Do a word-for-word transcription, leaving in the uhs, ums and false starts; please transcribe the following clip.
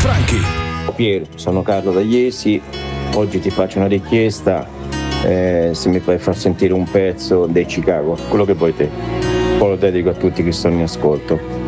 Franchi. Pier, sono Carlo da Iesi, oggi ti faccio una richiesta, eh, se mi puoi far sentire un pezzo dei Chicago, quello che vuoi te, poi lo dedico a tutti che sono in ascolto.